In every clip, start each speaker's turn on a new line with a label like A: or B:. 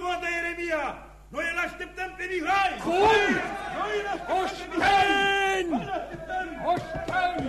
A: vodă, Ieremia! Noi îl așteptăm pe Mihai!
B: Cum? Oșteni! Oșteni!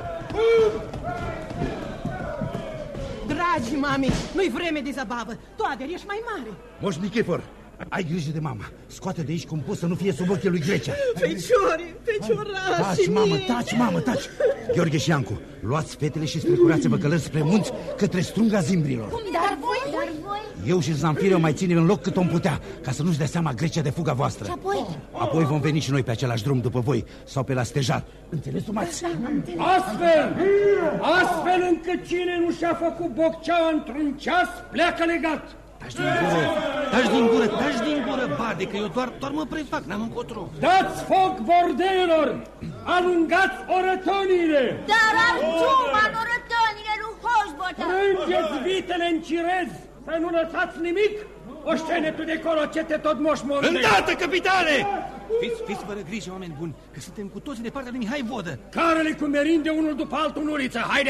C: Dragi mami, nu-i vreme de zabavă. Toader, ești mai mare.
D: Moș Nichifor, ai grijă de mama. Scoate de aici cum poți să nu fie sub ochii lui Grecea.
C: Feciorașii
D: Taci, mamă, taci, mamă, taci. Gheorghe și Iancu, luați fetele și strecurați-vă călări spre munți, către strunga zimbrilor.
E: Dar voi?
D: Eu și Zamfire o mai ținem în loc cât om putea, ca să nu-și dea seama Grecia de fuga voastră.
E: Și apoi?
D: Apoi vom veni și noi pe același drum după voi, sau pe la stejar. Înțeles, Mați?
B: Astfel încât cine nu și-a făcut bocceaua într-un ceas, pleacă legat.
F: Taci din gură, bade, că eu doar mă prefac, n-am încotro.
B: Dați foc bordelor! Alungați orătonile!
E: Dar arătuma în orătonile lui Hoșbotă!
B: Strângeți vitele în cirez, să nu lăsați nimic! Oștene tu de colo, ce te tot moșmorâne!
F: Îndată, capitane! Fiți fără grijă, oameni buni, că suntem cu toții de partea lui Mihai Vodă.
B: Carele cu merinde unul după altul în uliță! Haide!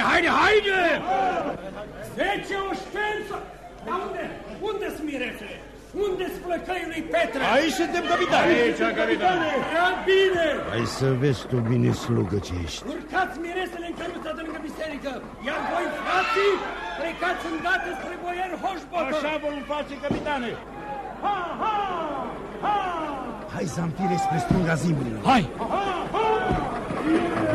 B: 10 oșteni să... Dar unde-s miresele? Unde-s flăcăii lui Petre?
A: Aici suntem, capitane!
B: Aici, capitane! Prea bine!
D: Hai să vezi tu bine, slugă, ce ești.
B: Urcați miresele în căruța de lângă biserică, iar voi, frații, plecați îndată spre boier Hoșbotă!
A: Așa vom face, capitane! Ha!
D: Hai, Zamfire, spre strunga zimbrilor.
F: Hai!
B: Ha!